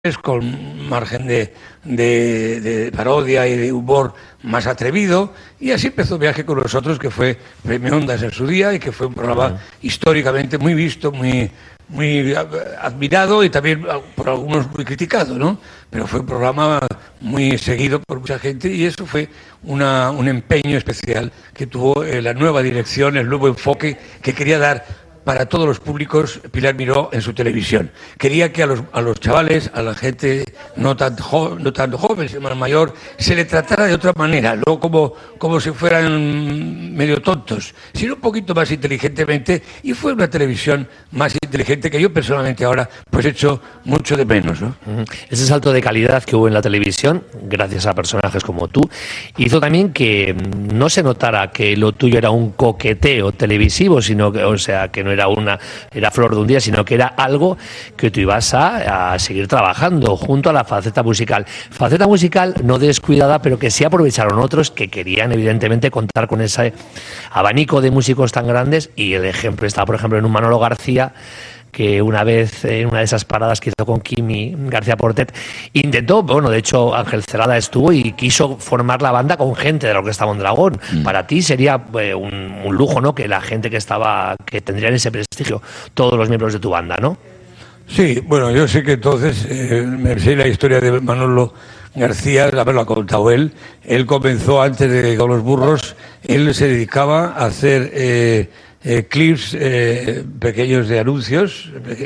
con margen de parodia y de humor más atrevido, y así empezó Viaje con nosotros, que fue Premio Ondas en su día y que fue un programa históricamente muy visto, muy admirado y también por algunos muy criticado, ¿no? Pero fue un programa muy seguido por mucha gente y eso fue un empeño especial que tuvo la nueva dirección, el nuevo enfoque que quería dar para todos los públicos Pilar Miró en su televisión. Quería que a los chavales, a la gente no tanto joven, sino más mayor, se le tratara de otra manera, no como si fueran medio tontos, sino un poquito más inteligentemente, y fue una televisión más inteligente que yo personalmente ahora pues echo mucho de menos, ¿no? Ese salto de calidad que hubo en la televisión, gracias a personajes como tú, hizo también que no se notara que lo tuyo era un coqueteo televisivo, sino que, o sea, que no era flor de un día, sino que era algo que tú ibas a seguir trabajando junto a la faceta musical. Faceta musical no descuidada, pero que sí aprovecharon otros que querían evidentemente contar con ese abanico de músicos tan grandes, y el ejemplo está, por ejemplo, en un Manolo García, que una vez en una de esas paradas que hizo con Kimi García Portet intentó, bueno, de hecho Ángel Celada estuvo y quiso formar la banda con gente de la Orquesta Mondragón. Para ti sería un lujo, ¿no?, que la gente que tendrían ese prestigio, todos los miembros de tu banda, ¿no? Sí, bueno, yo sé que entonces me sé la historia de Manolo García, haberlo contado él. Él comenzó antes de Con los Burros, él se dedicaba a hacer clips pequeños de anuncios,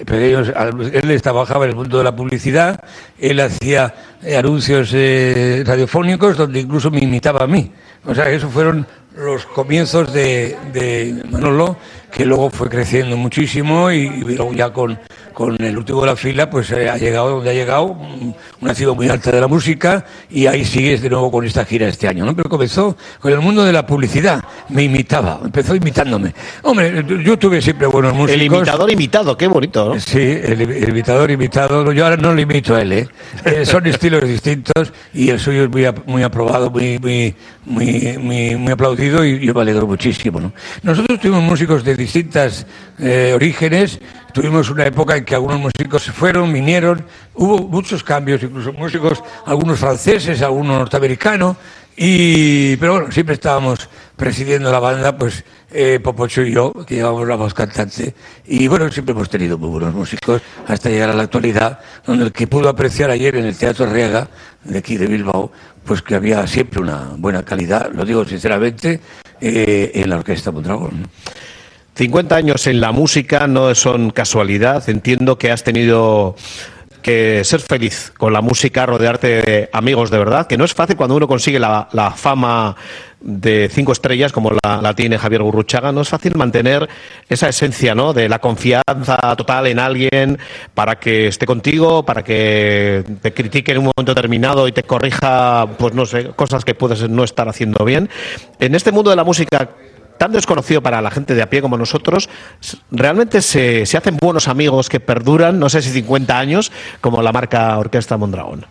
él trabajaba en el mundo de la publicidad, él hacía anuncios radiofónicos donde incluso me imitaba a mí. O sea, esos fueron los comienzos de Manolo, que luego fue creciendo muchísimo y luego ya con el último de la fila pues ha llegado donde ha llegado, una cima muy alta de la música, y ahí sigues de nuevo con esta gira este año, ¿no? Pero comenzó con el mundo de la publicidad, me imitaba, empezó imitándome. Hombre, yo tuve siempre buenos músicos. El imitador imitado, qué bonito, ¿no? Sí, el imitador imitado. Yo ahora no lo imito a él, son estilos distintos y el suyo es muy aprobado, muy aplaudido, y yo me alegro muchísimo, ¿no? Nosotros tuvimos músicos de distintas orígenes. Tuvimos una época en que algunos músicos se fueron, vinieron, hubo muchos cambios, incluso músicos, algunos franceses, algunos norteamericanos, pero bueno, siempre estábamos presidiendo la banda, pues Popocho y yo, que llevamos la voz cantante, y bueno, siempre hemos tenido muy buenos músicos hasta llegar a la actualidad, donde el que pudo apreciar ayer en el Teatro Riega, de aquí de Bilbao, pues que había siempre una buena calidad, lo digo sinceramente, en la Orquesta Mondragón. 50 años en la música no son casualidad. Entiendo que has tenido que ser feliz con la música, rodearte de amigos de verdad, que no es fácil cuando uno consigue la fama de 5 estrellas como la tiene Javier Gurruchaga. No es fácil mantener esa esencia, ¿no?, de la confianza total en alguien para que esté contigo, para que te critique en un momento determinado y te corrija, pues no sé, cosas que puedes no estar haciendo bien. En este mundo de la música tan desconocido para la gente de a pie como nosotros, realmente se hacen buenos amigos que perduran, no sé si 50 años, como la marca Orquesta Mondragón.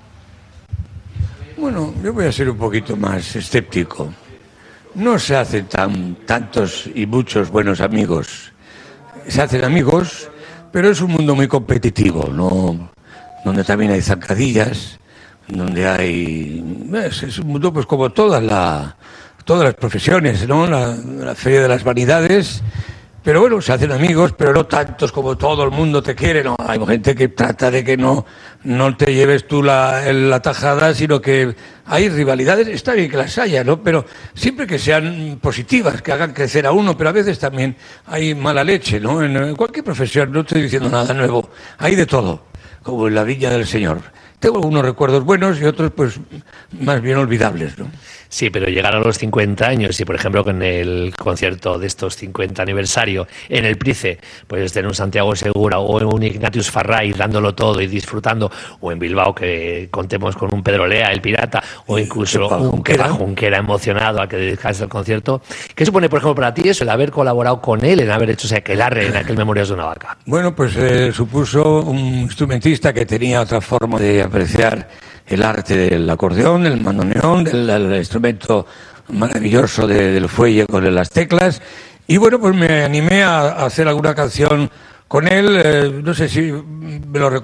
Bueno, yo voy a ser un poquito más escéptico. No se hacen tantos y muchos buenos amigos. Se hacen amigos, pero es un mundo muy competitivo, ¿no? Donde también hay zancadillas, donde hay... Es un mundo pues como todas las profesiones, ¿no? La feria de las vanidades, pero bueno, se hacen amigos, pero no tantos como todo el mundo te quiere, ¿no? Hay gente que trata de que no te lleves tú la tajada, sino que hay rivalidades, está bien que las haya, ¿no? Pero siempre que sean positivas, que hagan crecer a uno, pero a veces también hay mala leche, ¿no? En cualquier profesión, no estoy diciendo nada nuevo, hay de todo, como en la viña del Señor. Tengo algunos recuerdos buenos y otros, pues, más bien olvidables, ¿no? Sí, pero llegar a los 50 años y, por ejemplo, con el concierto de estos 50 aniversario en el Price, pues estar en un Santiago Segura o en un Ignatius Farray dándolo todo y disfrutando, o en Bilbao que contemos con un Pedro Lea, el Pirata, o incluso un Kepa Junquera emocionado a que dedicase el concierto. ¿Qué supone, por ejemplo, para ti eso, el haber colaborado con él, en haber hecho ese aquelarre en aquel Memorias de una Vaca? Bueno, pues supuso un instrumentista que tenía otra forma de apreciar el arte del acordeón, del bandoneón, del instrumento maravilloso del fuelle con las teclas, y bueno, pues me animé a hacer alguna canción con él, no sé si me lo recuerdo.